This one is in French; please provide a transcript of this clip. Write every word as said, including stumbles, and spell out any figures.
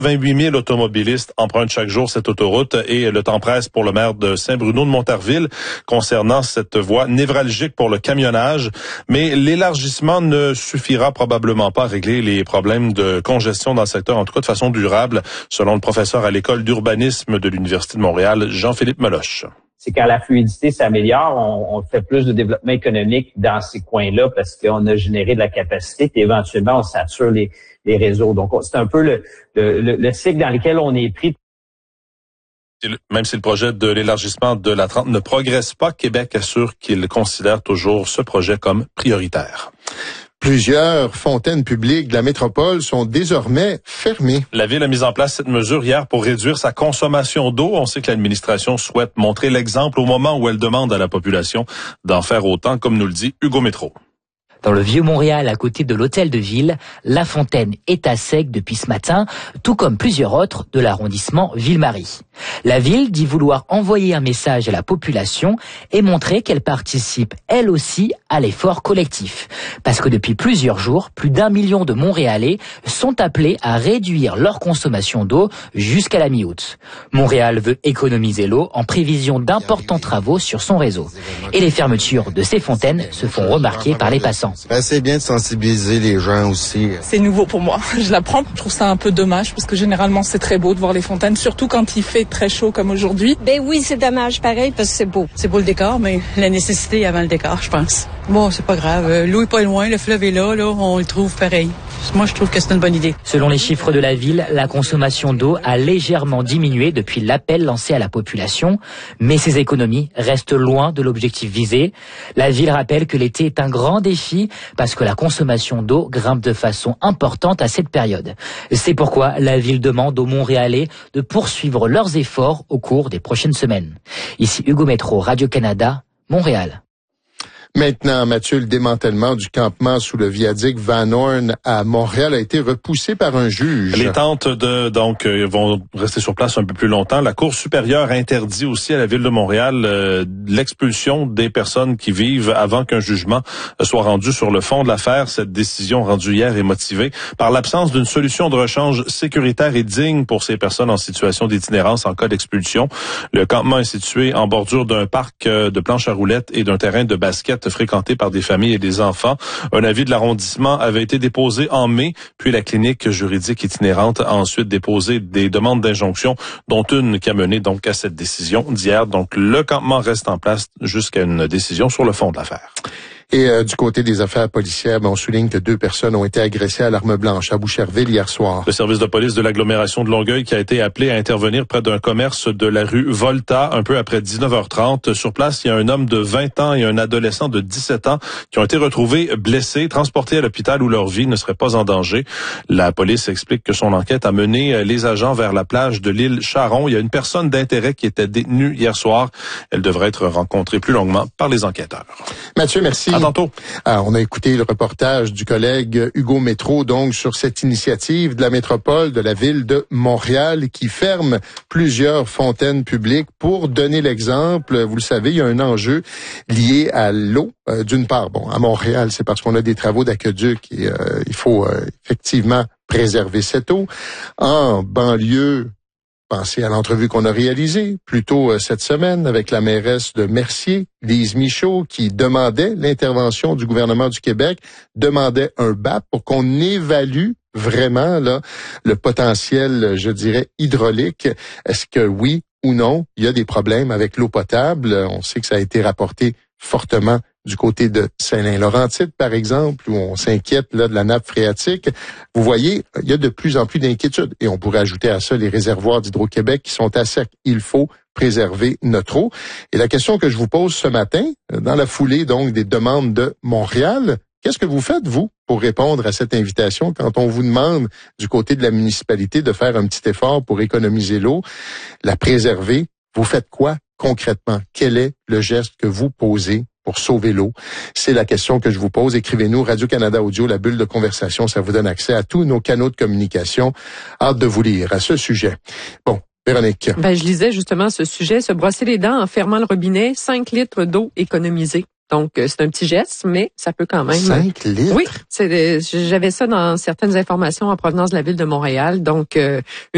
vingt-huit mille automobilistes empruntent chaque jour cette autoroute et le temps presse pour le maire de Saint-Bruno de Montarville concernant cette voie névralgique pour le camionnage. Mais l'élargissement ne suffira probablement pas à régler les problèmes de congestion dans le secteur, en tout cas de façon durable, selon le professeur à l'école d'urbanisme de l'Université de Montréal, Jean-Philippe Meloche. C'est quand la fluidité s'améliore, on, on fait plus de développement économique dans ces coins-là parce qu'on a généré de la capacité et éventuellement on sature les, les réseaux. Donc c'est un peu le, le, le cycle dans lequel on est pris. Même si le projet de l'élargissement de la trente ne progresse pas, Québec assure qu'il considère toujours ce projet comme prioritaire. Plusieurs fontaines publiques de la métropole sont désormais fermées. La Ville a mis en place cette mesure hier pour réduire sa consommation d'eau. On sait que l'administration souhaite montrer l'exemple au moment où elle demande à la population d'en faire autant, comme nous le dit Hugo Métro. Dans le Vieux-Montréal, à côté de l'hôtel de ville, la fontaine est à sec depuis ce matin, tout comme plusieurs autres de l'arrondissement Ville-Marie. La ville dit vouloir envoyer un message à la population et montrer qu'elle participe, elle aussi, à l'effort collectif. Parce que depuis plusieurs jours, plus d'un million de Montréalais sont appelés à réduire leur consommation d'eau jusqu'à la mi-août. Montréal veut économiser l'eau en prévision d'importants travaux sur son réseau. Et les fermetures de ces fontaines se font remarquer par les passants. Ben, c'est bien de sensibiliser les gens aussi. C'est nouveau pour moi. Je l'apprends. Je trouve ça un peu dommage parce que généralement c'est très beau de voir les fontaines, surtout quand il fait très chaud comme aujourd'hui. Ben oui, c'est dommage pareil parce que c'est beau. C'est beau le décor, mais la nécessité avant le décor, je pense. Bon, c'est pas grave. L'eau est pas loin, le fleuve est là, là, on le trouve pareil. Moi, je trouve que c'est une bonne idée. Selon les chiffres de la ville, la consommation d'eau a légèrement diminué depuis l'appel lancé à la population, mais ces économies restent loin de l'objectif visé. La ville rappelle que l'été est un grand défi parce que la consommation d'eau grimpe de façon importante à cette période. C'est pourquoi la ville demande aux Montréalais de poursuivre leurs efforts au cours des prochaines semaines. Ici Hugo Métro, Radio-Canada, Montréal. Maintenant, Mathieu, le démantèlement du campement sous le viaduc Van Horn à Montréal a été repoussé par un juge. Les tentes de donc euh, vont rester sur place un peu plus longtemps. La Cour supérieure interdit aussi à la Ville de Montréal euh, l'expulsion des personnes qui vivent avant qu'un jugement soit rendu sur le fond de l'affaire. Cette décision rendue hier est motivée par l'absence d'une solution de rechange sécuritaire et digne pour ces personnes en situation d'itinérance en cas d'expulsion. Le campement est situé en bordure d'un parc de planches à roulettes et d'un terrain de basket fréquenté par des familles et des enfants. Un avis de l'arrondissement avait été déposé en mai, puis la clinique juridique itinérante a ensuite déposé des demandes d'injonction, dont une qui a mené donc à cette décision d'hier. Donc le campement reste en place jusqu'à une décision sur le fond de l'affaire. Et euh, du côté des affaires policières, ben, on souligne que deux personnes ont été agressées à l'arme blanche à Boucherville hier soir. Le service de police de l'agglomération de Longueuil qui a été appelé à intervenir près d'un commerce de la rue Volta un peu après dix-neuf heures trente. Sur place, il y a un homme de vingt ans et un adolescent de dix-sept ans qui ont été retrouvés blessés, transportés à l'hôpital où leur vie ne serait pas en danger. La police explique que son enquête a mené les agents vers la plage de l'île Charon. Il y a une personne d'intérêt qui était détenue hier soir. Elle devrait être rencontrée plus longuement par les enquêteurs. Mathieu, merci. À tantôt. Alors, on a écouté le reportage du collègue Hugo Métro, donc, sur cette initiative de la métropole de la ville de Montréal qui ferme plusieurs fontaines publiques pour donner l'exemple. Vous le savez, il y a un enjeu lié à l'eau. Euh, d'une part, bon, à Montréal, c'est parce qu'on a des travaux d'aqueduc et euh, il faut euh, effectivement préserver cette eau. En banlieue, pensez à l'entrevue qu'on a réalisée plus tôt cette semaine avec la mairesse de Mercier, Lise Michaud, qui demandait l'intervention du gouvernement du Québec, demandait un B A P pour qu'on évalue vraiment là le potentiel, je dirais, hydraulique. Est-ce que oui ou non, il y a des problèmes avec l'eau potable? On sait que ça a été rapporté fortement du côté de Saint-Lin-Laurentide, par exemple, où on s'inquiète là de la nappe phréatique. Vous voyez, il y a de plus en plus d'inquiétudes. Et on pourrait ajouter à ça les réservoirs d'Hydro-Québec qui sont à sec. Il faut préserver notre eau. Et la question que je vous pose ce matin, dans la foulée donc des demandes de Montréal, qu'est-ce que vous faites, vous, pour répondre à cette invitation quand on vous demande du côté de la municipalité de faire un petit effort pour économiser l'eau, la préserver? Vous faites quoi concrètement? Quel est le geste que vous posez pour sauver l'eau? C'est la question que je vous pose. Écrivez-nous, Radio-Canada Audio, la bulle de conversation. Ça vous donne accès à tous nos canaux de communication. Hâte de vous lire à ce sujet. Bon, Véronique. Ben, je lisais justement ce sujet, se brosser les dents en fermant le robinet, cinq litres d'eau économisée. Donc, c'est un petit geste, mais ça peut quand même... cinq litres? Oui, c'est, j'avais ça dans certaines informations en provenance de la ville de Montréal. Donc, euh,